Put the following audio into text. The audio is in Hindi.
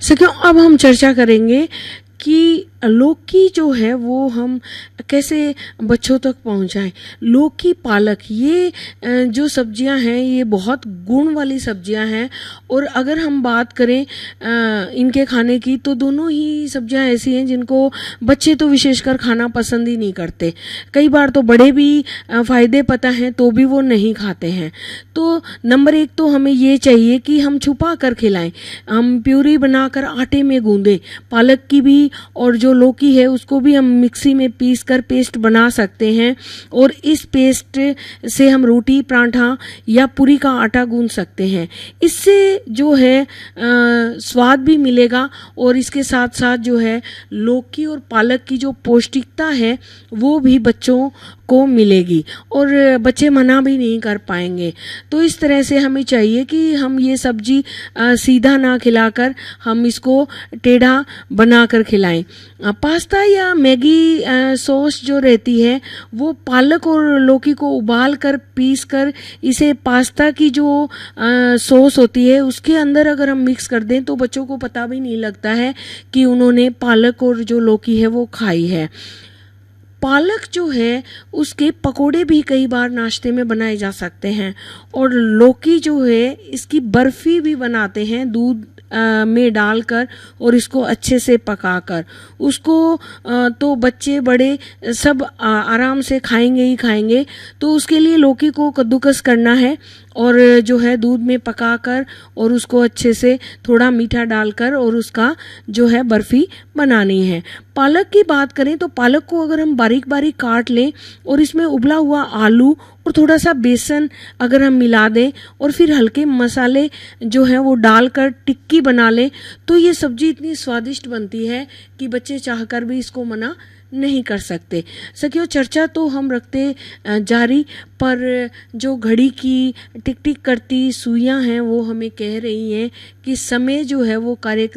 सखियों, अब हम चर्चा करेंगे कि लौकी जो है वो हम कैसे बच्चों तक पहुंचाएं। लौकी, पालक, ये जो सब्जियां हैं ये बहुत गुण वाली सब्जियां हैं। और अगर हम बात करें इनके खाने की, तो दोनों ही सब्जियां ऐसी हैं जिनको बच्चे तो विशेषकर खाना पसंद ही नहीं करते। कई बार तो बड़े भी फायदे पता हैं तो भी वो नहीं खाते हैं। तो नंबर 1 तो हमें ये चाहिए कि हम छुपा कर खिलाएं। हम प्यूरी बनाकर आटे में गूंदें। पालक की भी और जो लौकी है उसको भी हम मिक्सी में पीस कर पेस्ट बना सकते हैं, और इस पेस्ट से हम रोटी, पराठा या पूरी का आटा गूंद सकते हैं। इससे जो है स्वाद भी मिलेगा, और इसके साथ साथ जो है लौकी और पालक की जो पौष्टिकता है वो भी बच्चों को मिलेगी, और बच्चे मना भी नहीं कर पाएंगे। तो इस तरह से हमें चाहिए कि हम ये सब्जी सीधा ना खिलाकर हम इसको टेढ़ा बनाकर खिलाएं। पास्ता या मैगी सॉस जो रहती है वो पालक और लौकी को उबाल कर पीस कर इसे पास्ता की जो सॉस होती है उसके अंदर अगर हम मिक्स कर दें तो बच्चों को पता भी नहीं लगता है कि उन्होंने पालक और जो लौकी है वो खाई है। पालक जो है उसके पकोड़े भी कई बार नाश्ते में बनाए जा सकते हैं, और लौकी जो है इसकी बर्फी भी बनाते हैं दूध में डालकर, और इसको अच्छे से पकाकर। उसको तो बच्चे बड़े सब आराम से खाएंगे ही खाएंगे। तो उसके लिए लौकी को कद्दूकस करना है और जो है दूध में पकाकर और उसको अच्छे से थोड़ा मीठा डालकर और उसका जो है बर्फी बनानी है। पालक की बात करें तो पालक को अगर हम बारीक बारीक काट लें और इसमें उबला हुआ आलू और थोड़ा सा बेसन अगर हम मिला दें और फिर हल्के मसाले जो है वो डालकर टिक्की बना लें, तो ये सब्जी इतनी स्वादिष्ट बनती है कि बच्चे चाहकर भी इसको मना नहीं कर सकते। सखियों, चर्चा तो हम रखते जारी, पर जो घड़ी की टिक टिक करती सुइयां हैं वो हमें कह रही हैं कि समय जो है वो कार्यक्रम